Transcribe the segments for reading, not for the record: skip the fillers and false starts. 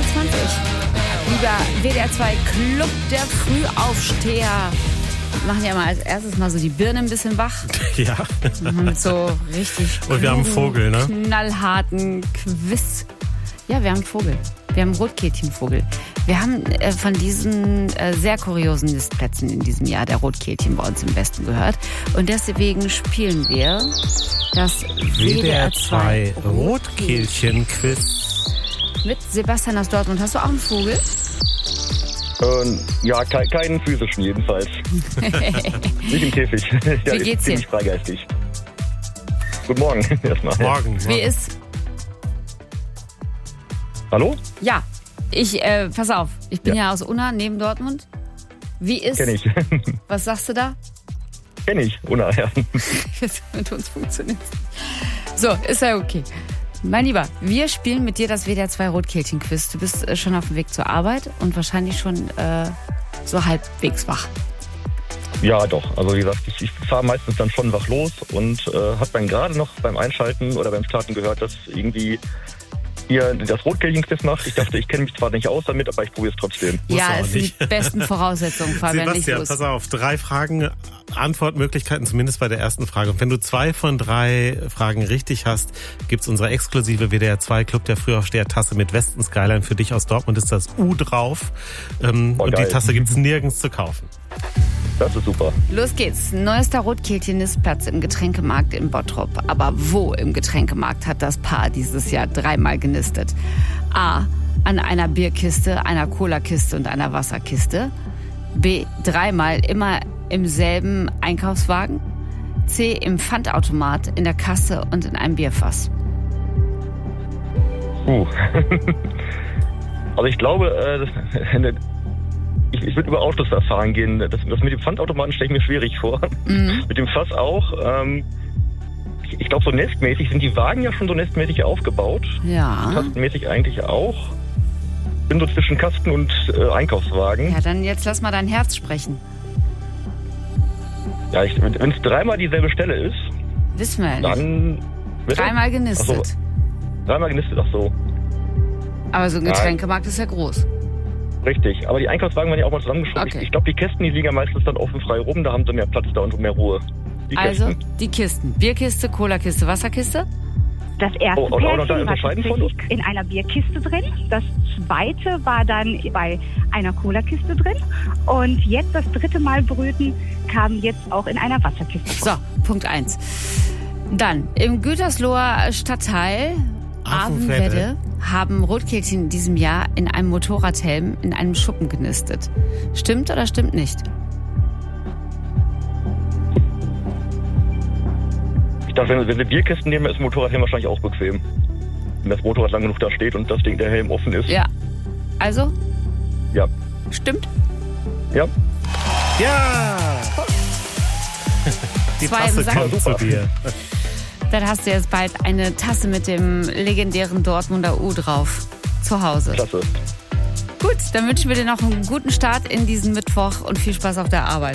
Lieber WDR 2 Club der Frühaufsteher. Wir machen ja mal als erstes mal so die Birne ein bisschen wach. Ja. Mit so richtig Und wir haben einen Vogel, ne? knallharten Quiz. Ja, wir haben einen Vogel. Wir haben einen Rotkehlchenvogel. Wir haben von diesen sehr kuriosen Nistplätzen in diesem Jahr der Rotkehlchen bei uns im Westen gehört. Und deswegen spielen wir das WDR 2 Rotkehlchen-Quiz. Mit Sebastian aus Dortmund. Hast du auch einen Vogel? Ja, keinen physischen jedenfalls. Nicht im Käfig. Wie geht's dir? Ziemlich freigeistig. Guten Morgen erstmal. Morgen. Wie ist? Hallo? Ja, pass auf. Ich bin ja aus Unna, neben Dortmund. Wie ist? Kenn ich. Was sagst du da? Kenn ich, Unna, ja. Mit uns funktioniert. So, ist ja okay. Mein Lieber, wir spielen mit dir das WDR 2 Rotkehlchen-Quiz. Du bist schon auf dem Weg zur Arbeit und wahrscheinlich schon so halbwegs wach. Ja, doch. Also wie gesagt, ich fahre meistens dann schon wach los und habe dann gerade noch beim Einschalten oder beim Starten gehört, dass irgendwie ihr das Rotkehlchen-Quiz macht. Ich dachte, ich kenne mich zwar nicht aus damit, aber ich probiere es trotzdem. Ja, es sind die besten Voraussetzungen, Fabian. Sebastian, pass auf, 3 Fragen, Antwortmöglichkeiten zumindest bei der ersten Frage. Und wenn du 2 von 3 Fragen richtig hast, gibt's unsere exklusive WDR 2 Club der Frühaufsteher Tasse mit Westen Skyline. Für dich aus Dortmund ist das U drauf. Und die Tasse gibt's nirgends zu kaufen. Das ist super. Los geht's. Neuester Rotkehlchen-Nistplatz im Getränkemarkt in Bottrop. Aber wo im Getränkemarkt hat das Paar dieses Jahr 3-mal genistet? A. An einer Bierkiste, einer Colakiste und einer Wasserkiste. B. 3-mal immer im selben Einkaufswagen. C. Im Pfandautomat, in der Kasse und in einem Bierfass. Also ich glaube, ich würde über Ausschlussverfahren gehen. Das mit dem Pfandautomaten stelle ich mir schwierig vor. Mhm. Mit dem Fass auch. Ich glaube, so nestmäßig sind die Wagen ja schon so nestmäßig aufgebaut. Ja. Kastenmäßig eigentlich auch. Bin so zwischen Kasten und Einkaufswagen. Ja, dann jetzt lass mal dein Herz sprechen. Ja, wenn es 3-mal dieselbe Stelle ist, Wissen wir ja nicht. dann... 3-mal genistet. Ach so, 3-mal genistet, ach so. Aber so ein Getränkemarkt ist ja groß. Richtig, aber die Einkaufswagen werden ja auch mal zusammengeschoben. Okay. Ich glaube, die Kästen, die liegen ja meistens dann offen frei rum, da haben sie mehr Platz da und mehr Ruhe. Die Also, Kästen. die Kisten. Bierkiste, Colakiste, Wasserkiste. Das erste auch noch da Pärchen war unterscheiden von tatsächlich in einer Bierkiste drin. Das zweite war dann bei einer Colakiste drin. Und jetzt das 3. Mal brüten kam jetzt auch in einer Wasserkiste vor. So, Punkt 1. Dann, im Gütersloher Stadtteil Avenwedde haben Rotkehlchen in diesem Jahr in einem Motorradhelm in einem Schuppen genistet. Stimmt oder stimmt nicht? Ich dachte, wenn sie Bierkästen nehmen, ist das Motorradhelm wahrscheinlich auch bequem. Wenn das Motorrad lang genug da steht und das Ding, der Helm offen ist. Ja. Also? Ja. Stimmt? Ja. Ja! Die 2 im Tasse Sack. kommt zu dir. Dann hast du jetzt bald eine Tasse mit dem legendären Dortmunder U drauf. Zu Hause. Klasse. Gut, dann wünschen wir dir noch einen guten Start in diesen Mittwoch und viel Spaß auf der Arbeit.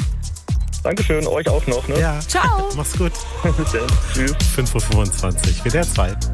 Dankeschön, euch auch noch. Ne? Ja. Ciao. Mach's gut. Bis dann. Tschüss. 5:25 Uhr. WDR 2.